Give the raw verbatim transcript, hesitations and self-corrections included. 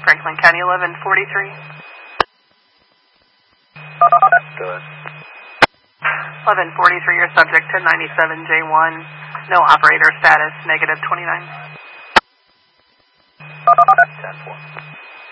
Franklin County, eleven forty-three. Good. eleven forty-three, your subject ten ninety-seven J one. No operator status, negative twenty-nine. ten four.